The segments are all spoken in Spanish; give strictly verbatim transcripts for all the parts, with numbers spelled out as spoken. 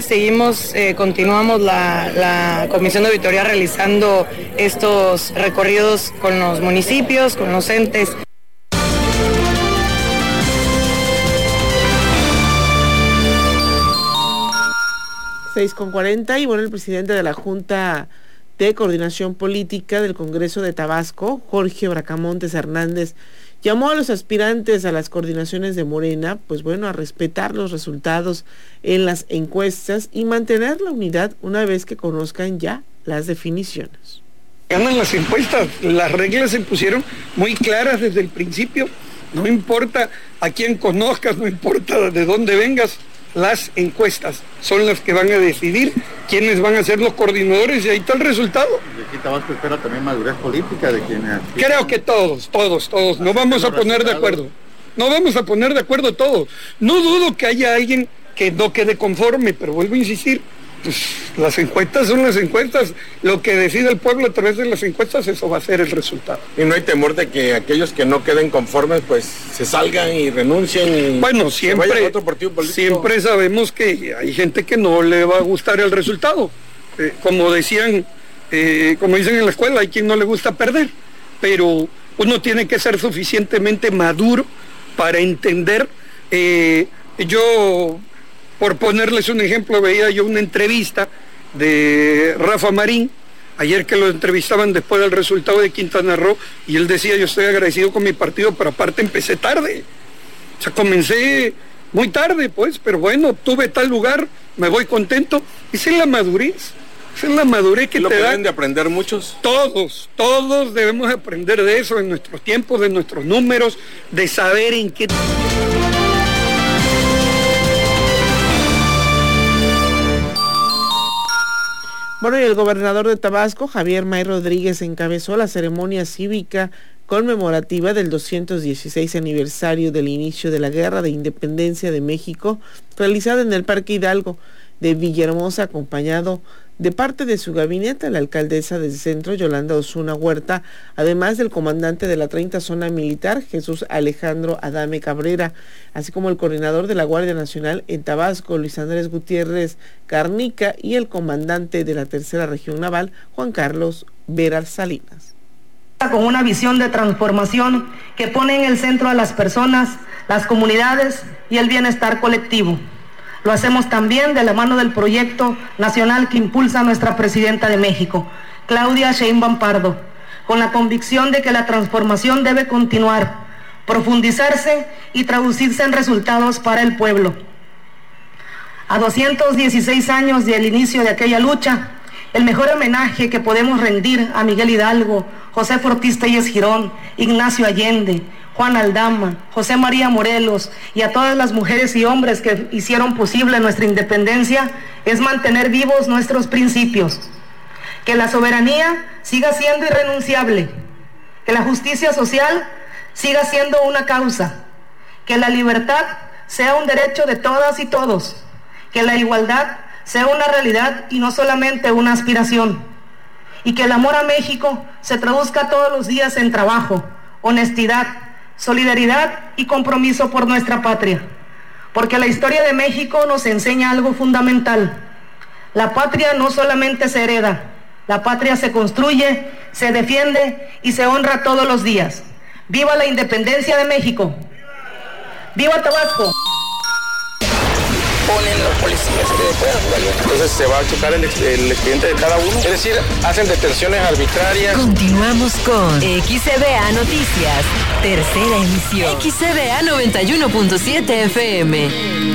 día seguimos, eh, continuamos la, la Comisión de Auditoría realizando estos recorridos con los municipios, con los entes. seis con cuarenta y bueno, el presidente de la Junta de Coordinación Política del Congreso de Tabasco, Jorge Bracamontes Hernández, llamó a los aspirantes a las coordinaciones de Morena, pues bueno, a respetar los resultados en las encuestas y mantener la unidad una vez que conozcan ya las definiciones. Ganan las encuestas, las reglas se pusieron muy claras desde el principio, no importa a quién conozcas, no importa de dónde vengas, las encuestas son las que van a decidir quiénes van a ser los coordinadores y ahí está el resultado. Y aquí Tabasco espera también madurez política de quienes... Creo que todos, todos, todos, no vamos a poner de acuerdo, no vamos a poner de acuerdo todos. No dudo que haya alguien que no quede conforme, pero vuelvo a insistir, pues las encuestas son las encuestas, lo que decide el pueblo a través de las encuestas, eso va a ser el resultado. Y no hay temor de que aquellos que no queden conformes pues se salgan y renuncien y bueno, siempre, se vayan a otro partido político. Siempre sabemos que hay gente que no le va a gustar el resultado, eh, como decían, eh, como dicen en la escuela, hay quien no le gusta perder, pero uno tiene que ser suficientemente maduro para entender, eh, yo... Por ponerles un ejemplo, veía yo una entrevista de Rafa Marín, ayer que lo entrevistaban después del resultado de Quintana Roo, y él decía, yo estoy agradecido con mi partido, pero aparte empecé tarde. O sea, comencé muy tarde, pues, pero bueno, obtuve tal lugar, me voy contento. Esa es la madurez, esa es la madurez que te da. ¿Lo deben de aprender muchos? Todos, todos debemos aprender de eso, en nuestros tiempos, de nuestros números, de saber en qué... Bueno, y el gobernador de Tabasco, Javier May Rodríguez, encabezó la ceremonia cívica conmemorativa del doscientos dieciséis aniversario del inicio de la Guerra de Independencia de México, realizada en el Parque Hidalgo de Villahermosa, acompañado de parte de su gabinete, la alcaldesa del centro, Yolanda Osuna Huerta, además del comandante de la treinta Zona Militar, Jesús Alejandro Adame Cabrera, así como el coordinador de la Guardia Nacional en Tabasco, Luis Andrés Gutiérrez Garnica, y el comandante de la tercera Región Naval, Juan Carlos Vera Salinas. Con una visión de transformación que pone en el centro a las personas, las comunidades y el bienestar colectivo. Lo hacemos también de la mano del proyecto nacional que impulsa nuestra presidenta de México, Claudia Sheinbaum Pardo, con la convicción de que la transformación debe continuar, profundizarse y traducirse en resultados para el pueblo. A doscientos dieciséis años del inicio de aquella lucha, el mejor homenaje que podemos rendir a Miguel Hidalgo, José Ortiz Telles Girón, Ignacio Allende, Juan Aldama, José María Morelos y a todas las mujeres y hombres que hicieron posible nuestra independencia es mantener vivos nuestros principios. Que la soberanía siga siendo irrenunciable, que la justicia social siga siendo una causa, que la libertad sea un derecho de todas y todos, que la igualdad sea una realidad y no solamente una aspiración, y que el amor a México se traduzca todos los días en trabajo, honestidad, solidaridad y compromiso por nuestra patria, porque la historia de México nos enseña algo fundamental. La patria no solamente se hereda, la patria se construye, se defiende y se honra todos los días. ¡Viva la independencia de México! ¡Viva Tabasco! Ponen los policías que después, entonces se va a checar el, el expediente de cada uno, es decir, hacen detenciones arbitrarias. Continuamos con X C B A Noticias, tercera emisión. X C B A noventa y uno punto siete F M.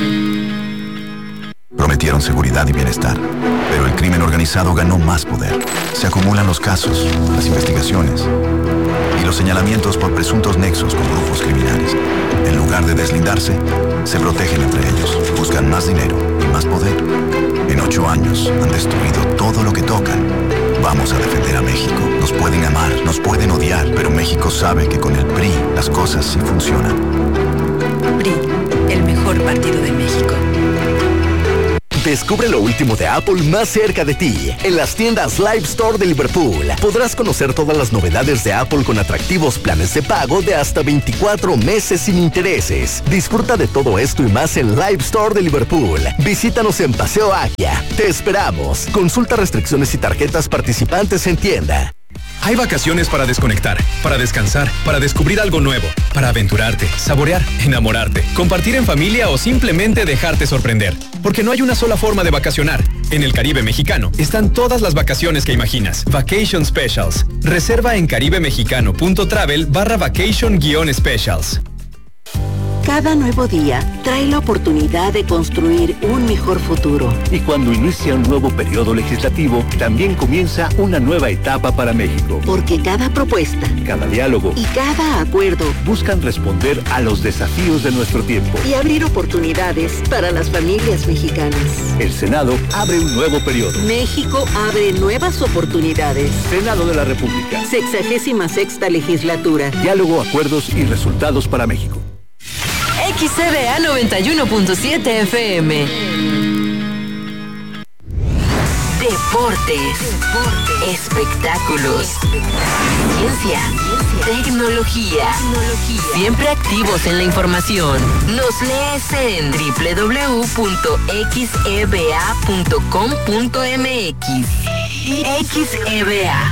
Prometieron seguridad y bienestar, pero el crimen organizado ganó más poder. Se acumulan los casos, las investigaciones y los señalamientos por presuntos nexos con grupos criminales. En lugar de deslindarse, se protegen entre ellos, buscan más dinero y más poder. En ocho años han destruido todo lo que tocan. Vamos a defender a México. Nos pueden amar, nos pueden odiar, pero México sabe que con el P R I las cosas sí funcionan. P R I, el mejor partido de México. Descubre lo último de Apple más cerca de ti. En las tiendas Live Store de Liverpool podrás conocer todas las novedades de Apple con atractivos planes de pago de hasta veinticuatro meses sin intereses. Disfruta de todo esto y más en Live Store de Liverpool. Visítanos en Paseo Agia. Te esperamos. Consulta restricciones y tarjetas participantes en tienda. Hay vacaciones para desconectar, para descansar, para descubrir algo nuevo, para aventurarte, saborear, enamorarte, compartir en familia o simplemente dejarte sorprender. Porque no hay una sola forma de vacacionar. En el Caribe mexicano están todas las vacaciones que imaginas. Vacation Specials. Reserva en caribemexicano.travel barra vacation guión specials. Cada nuevo día trae la oportunidad de construir un mejor futuro. Y cuando inicia un nuevo periodo legislativo, también comienza una nueva etapa para México. Porque cada propuesta, cada diálogo y cada acuerdo buscan responder a los desafíos de nuestro tiempo y abrir oportunidades para las familias mexicanas. El Senado abre un nuevo periodo. México abre nuevas oportunidades. Senado de la República. Sexagésima sexta legislatura. Diálogo, acuerdos y resultados para México. X C B A noventa y uno punto siete F M. Deportes, espectáculos, ciencia, tecnología, siempre activos en la información. Nos lees en doble u doble u doble u punto x e b a punto com punto m x. X E B A.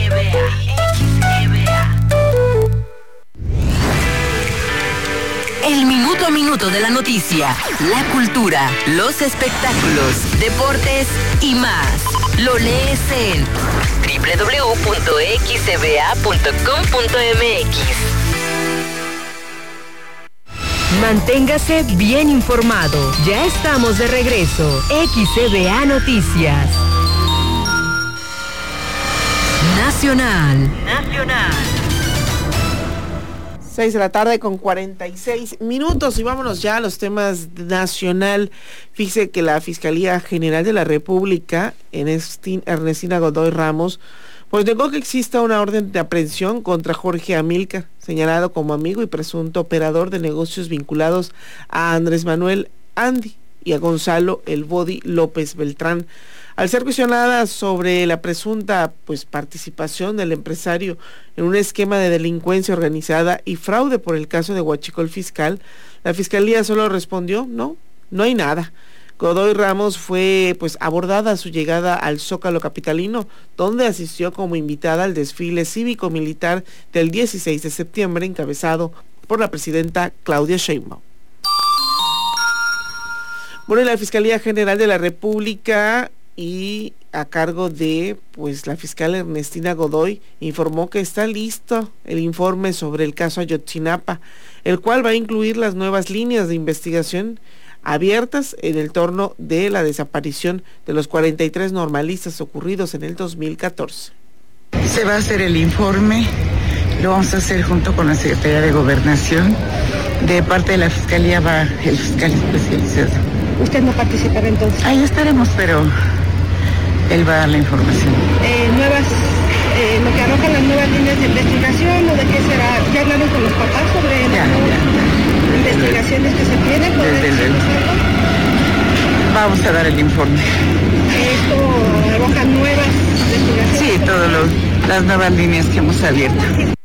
El minuto a minuto de la noticia, la cultura, los espectáculos, deportes y más. Lo lees en doble u doble u doble u punto x e b a punto com punto m x. Manténgase bien informado. Ya estamos de regreso. X E B A Noticias. Nacional. Nacional. seis de la tarde con cuarenta y seis minutos y vámonos ya a los temas nacional. Fíjese que la Fiscalía General de la República, Ernestina Godoy Ramos, pues negó que exista una orden de aprehensión contra Jorge Amílcar, señalado como amigo y presunto operador de negocios vinculados a Andrés Manuel Andy y a Gonzalo El Body López Beltrán. Al ser cuestionada sobre la presunta pues participación del empresario en un esquema de delincuencia organizada y fraude por el caso de Huachicol Fiscal, la Fiscalía solo respondió, no, no hay nada. Godoy Ramos fue pues abordada a su llegada al Zócalo capitalino, donde asistió como invitada al desfile cívico-militar del dieciséis de septiembre, encabezado por la presidenta Claudia Sheinbaum. Bueno, la Fiscalía General de la República y a cargo de pues la fiscal Ernestina Godoy informó que está listo el informe sobre el caso Ayotzinapa, el cual va a incluir las nuevas líneas de investigación abiertas en el torno de la desaparición de los cuarenta y tres normalistas ocurridos en el dos mil catorce. Se va a hacer el informe, lo vamos a hacer junto con la Secretaría de Gobernación. De parte de la Fiscalía va el fiscal especializado. ¿Usted no participará entonces? Ahí estaremos, pero él va a dar la información. Eh, nuevas, eh, lo que arrojan las nuevas líneas de investigación, ¿o de qué será? ¿Ya hablaron con los papás sobre ya, las ya, ya. investigaciones que se tienen? Desde luego. Vamos a dar el informe. ¿Esto arroja nuevas investigaciones? Sí, todas las nuevas líneas que hemos abierto.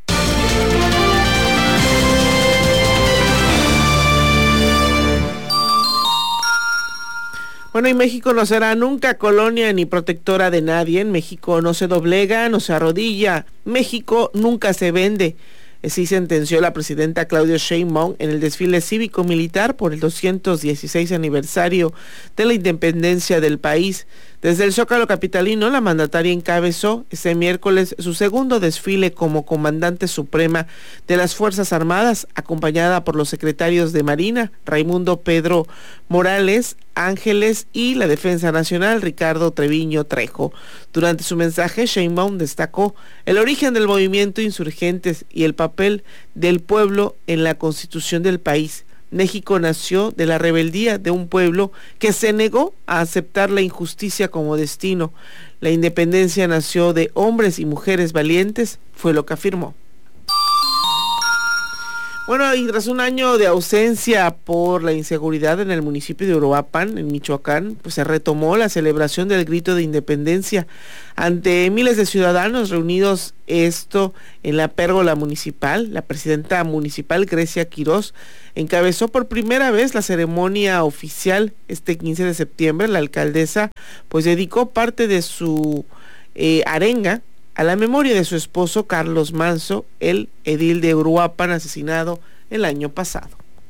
Bueno, y México no será nunca colonia ni protectora de nadie. México no se doblega, no se arrodilla. México nunca se vende. Así sentenció la presidenta Claudia Sheinbaum en el desfile cívico-militar por el doscientos dieciséis aniversario de la independencia del país. Desde el Zócalo capitalino, la mandataria encabezó este miércoles su segundo desfile como comandante suprema de las Fuerzas Armadas, acompañada por los secretarios de Marina, Raimundo Pedro Morales Ángeles, y la Defensa Nacional, Ricardo Treviño Trejo. Durante su mensaje, Sheinbaum destacó el origen del movimiento insurgentes y el papel del pueblo en la constitución del país. México nació de la rebeldía de un pueblo que se negó a aceptar la injusticia como destino. La independencia nació de hombres y mujeres valientes, fue lo que afirmó. Bueno, y tras un año de ausencia por la inseguridad en el municipio de Uruapan, en Michoacán, pues se retomó la celebración del grito de independencia ante miles de ciudadanos reunidos, esto en la pérgola municipal. La presidenta municipal, Grecia Quirós, encabezó por primera vez la ceremonia oficial este quince de septiembre. La alcaldesa pues dedicó parte de su eh, arenga a la memoria de su esposo Carlos Manso, el edil de Uruapan, asesinado el año pasado.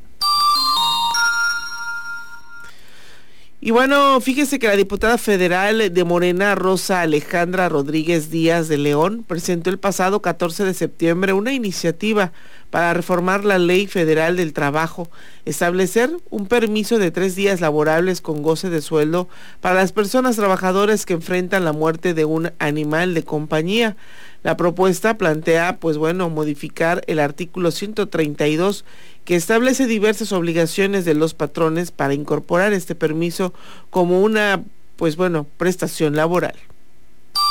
Y bueno, fíjese que la diputada federal de Morena, Rosa Alejandra Rodríguez Díaz de León, presentó el pasado catorce de septiembre una iniciativa para reformar la Ley Federal del Trabajo, establecer un permiso de tres días laborables con goce de sueldo para las personas trabajadoras que enfrentan la muerte de un animal de compañía. La propuesta plantea, pues bueno, modificar el artículo ciento treinta y dos, que establece diversas obligaciones de los patrones para incorporar este permiso como una, pues bueno, prestación laboral.